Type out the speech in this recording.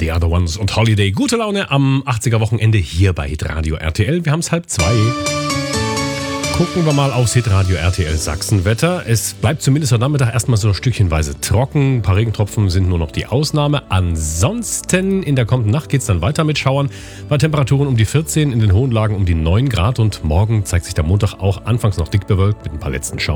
The Other Ones und Holiday. Gute Laune am 80er-Wochenende hier bei Hitradio RTL. Wir haben es 1:30. Gucken wir mal aufs Hitradio RTL Sachsenwetter. Es bleibt zumindest heute Nachmittag erstmal so stückchenweise trocken. Ein paar Regentropfen sind nur noch die Ausnahme. Ansonsten in der kommenden Nacht geht es dann weiter mit Schauern. Bei Temperaturen um die 14, in den hohen Lagen um die 9 Grad. Und morgen zeigt sich der Montag auch anfangs noch dick bewölkt mit ein paar letzten Schauern.